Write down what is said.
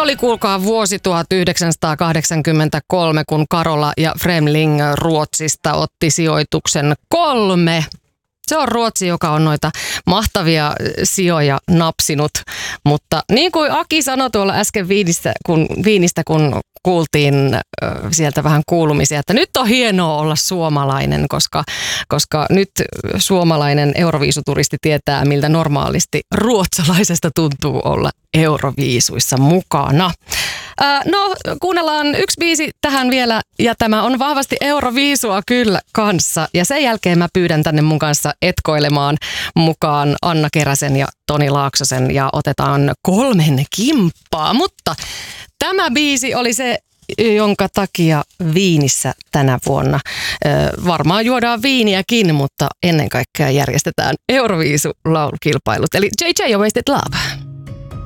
oli kuulkaa vuosi 1983, kun Carola ja Fremling Ruotsista otti sijoituksen 3. Se on Ruotsi, joka on noita mahtavia sijoja napsinut, mutta niin kuin Aki sanoi tuolla äsken Viinistä, kun kuultiin sieltä vähän kuulumisia, että nyt on hienoa olla suomalainen, koska nyt suomalainen euroviisuturisti tietää, miltä normaalisti ruotsalaisesta tuntuu olla euroviisuissa mukana. No, kuunnellaan yksi biisi tähän vielä, ja tämä on vahvasti euroviisua kyllä kanssa. Ja sen jälkeen mä pyydän tänne mun kanssa etkoilemaan mukaan Anna Keräsen ja Toni Laaksosen, ja otetaan 3 kimppaa. Mutta tämä biisi oli se, jonka takia Viinissä tänä vuonna varmaan juodaan viiniäkin, mutta ennen kaikkea järjestetään Euroviisu-laulukilpailut. Eli JJ ja Wasted Love.